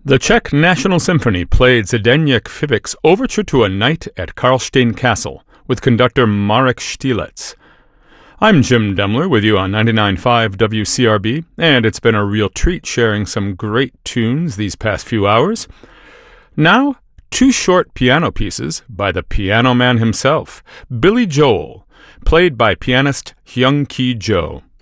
The Czech National Symphony played Zdeněk Fibik's Overture to a Night at Karlstein Castle with conductor Marek Stieletz. I'm Jim Demler with you on 99.5 WCRB, and it's been a real treat sharing some great tunes these past few hours. Now, two short piano pieces by the piano man himself, Billy Joel, played by pianist Hyung Ki Jo.